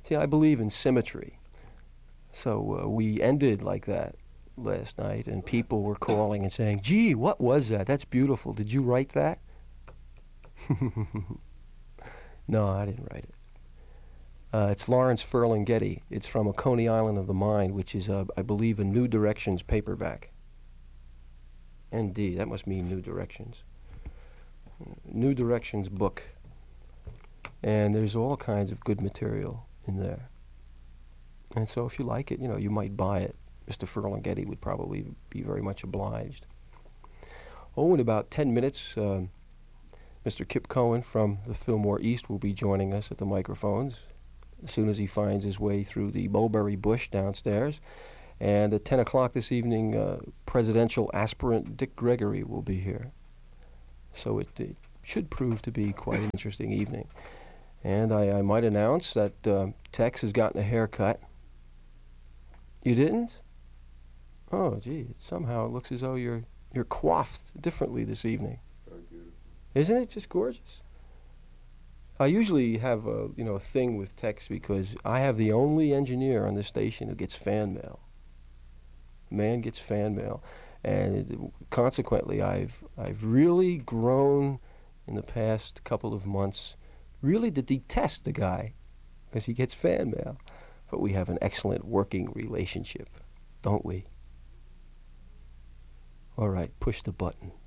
See, I believe in symmetry. So we ended like that last night, and people were calling and saying, "Gee, what was that? That's beautiful. Did you write that?" No, I didn't write it. It's Lawrence Ferlinghetti. It's from A Coney Island of the Mind, which is, I believe, a New Directions paperback. ND, that must mean New Directions. New Directions book. And there's all kinds of good material in there. And so if you like it, you might buy it. Mr. Ferlinghetti would probably be very much obliged. Oh, in about 10 minutes, Mr. Kip Cohen from the Fillmore East will be joining us at the microphones as soon as he finds his way through the mulberry bush downstairs. And at 10 o'clock this evening, presidential aspirant Dick Gregory will be here. So it should prove to be quite an interesting evening. And I might announce that Tex has gotten a haircut. You didn't? Oh, gee, somehow it looks as though you're coiffed differently this evening. Isn't it just gorgeous? I usually have a thing with Tex because I have the only engineer on this station who gets fan mail. Man gets fan mail, and consequently, I've really grown in the past couple of months, really to detest the guy because he gets fan mail. But we have an excellent working relationship, don't we? All right, push the button.